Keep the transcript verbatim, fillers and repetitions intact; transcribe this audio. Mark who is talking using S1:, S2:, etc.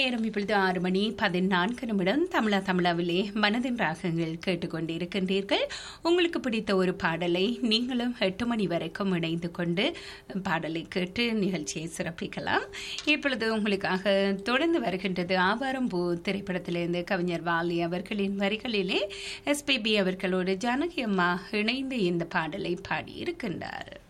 S1: நேரம் இப்பொழுது ஆறு மணி பதினான்கு நிமிடம். தமிழா தமிழாவிலே மனதின் ராகங்கள் கேட்டுக்கொண்டிருக்கின்றீர்கள். உங்களுக்கு பிடித்த ஒரு பாடலை நீங்களும் எட்டு மணி வரைக்கும் இணைந்து கொண்டு பாடலை கேட்டு நிகழ்ச்சியை சிறப்பிக்கலாம். இப்பொழுது உங்களுக்காக தொடர்ந்து வருகின்றது ஆவாரம்பூ திரைப்படத்திலிருந்து கவிஞர் வாலி அவர்களின் வரிகளிலே எஸ்பிபி அவர்களோடு ஜானகி அம்மா இணைந்து இந்த பாடலை பாடியிருக்கின்றார்.